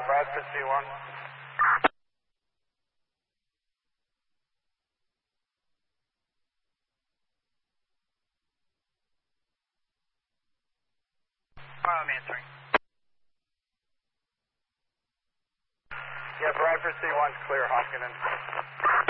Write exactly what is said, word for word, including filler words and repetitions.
Bradford C one. I'm answering. Yeah, Bradford C one's clear, Hopkins.